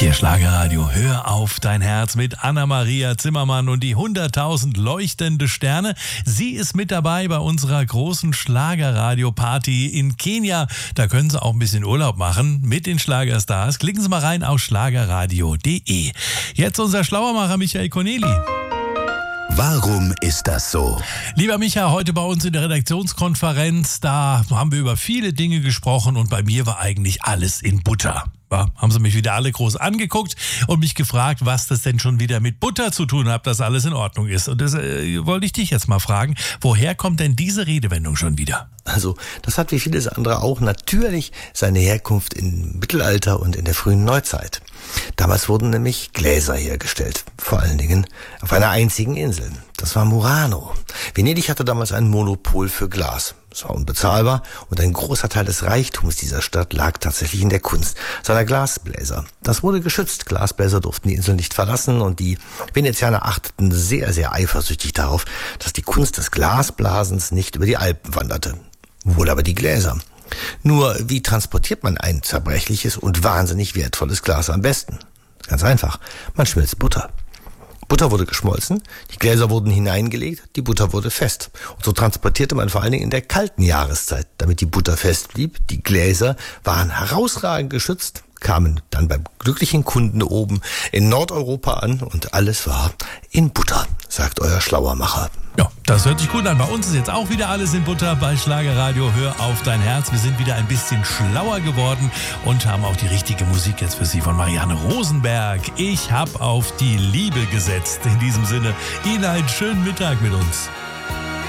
Hier Schlagerradio, hör auf dein Herz mit Anna-Maria Zimmermann und die 100.000 leuchtende Sterne. Sie ist mit dabei bei unserer großen Schlagerradio-Party in Kenia. Da können Sie auch ein bisschen Urlaub machen mit den Schlagerstars. Klicken Sie mal rein auf schlagerradio.de. Jetzt unser Schlauermacher Michael Corneli. Warum ist das so? Lieber Micha, heute bei uns in der Redaktionskonferenz, da haben wir über viele Dinge gesprochen und bei mir war eigentlich alles in Butter. Ja, haben sie mich wieder alle groß angeguckt und mich gefragt, was das denn schon wieder mit Butter zu tun hat, dass alles in Ordnung ist. Und das wollte ich dich jetzt mal fragen, woher kommt denn diese Redewendung schon wieder? Also, das hat wie vieles andere auch natürlich seine Herkunft im Mittelalter und in der frühen Neuzeit. Damals wurden nämlich Gläser hergestellt, vor allen Dingen auf einer einzigen Insel. Das war Murano. Venedig hatte damals ein Monopol für Glas. Es war unbezahlbar und ein großer Teil des Reichtums dieser Stadt lag tatsächlich in der Kunst seiner Glasbläser. Das wurde geschützt. Glasbläser durften die Insel nicht verlassen und die Venezianer achteten sehr, sehr eifersüchtig darauf, dass die Kunst des Glasblasens nicht über die Alpen wanderte. Wohl aber die Gläser. Nur, wie transportiert man ein zerbrechliches und wahnsinnig wertvolles Glas am besten? Ganz einfach. Man schmilzt Butter. Butter wurde geschmolzen, die Gläser wurden hineingelegt, die Butter wurde fest. Und so transportierte man vor allen Dingen in der kalten Jahreszeit, damit die Butter fest blieb. Die Gläser waren herausragend geschützt, kamen dann beim glücklichen Kunden oben in Nordeuropa an und alles war in Butter, sagt euer Schlauermacher. Ja, das hört sich gut an. Bei uns ist jetzt auch wieder alles in Butter bei Schlagerradio. Hör auf dein Herz. Wir sind wieder ein bisschen schlauer geworden und haben auch die richtige Musik jetzt für Sie von Marianne Rosenberg. Ich hab auf die Liebe gesetzt. In diesem Sinne, Ihnen einen schönen Mittag mit uns.